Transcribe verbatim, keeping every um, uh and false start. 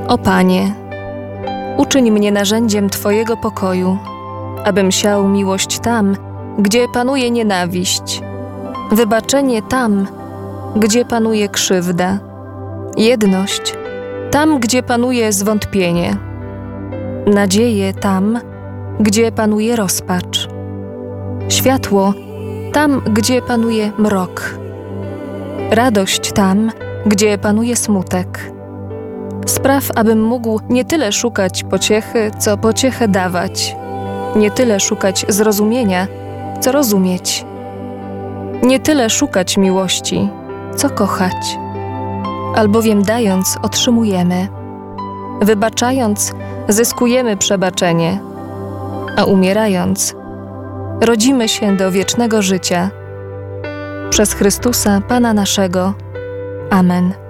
O Panie, uczyń mnie narzędziem Twojego pokoju, abym siał miłość tam, gdzie panuje nienawiść, wybaczenie tam, gdzie panuje krzywda, jedność tam, gdzie panuje zwątpienie, nadzieję tam, gdzie panuje rozpacz, światło tam, gdzie panuje mrok, radość tam, gdzie panuje smutek. Spraw, abym mógł nie tyle szukać pociechy, co pociechę dawać, nie tyle szukać zrozumienia, co rozumieć, nie tyle szukać miłości, co kochać. Albowiem dając, otrzymujemy, wybaczając, zyskujemy przebaczenie, a umierając, rodzimy się do wiecznego życia. Przez Chrystusa, Pana naszego. Amen.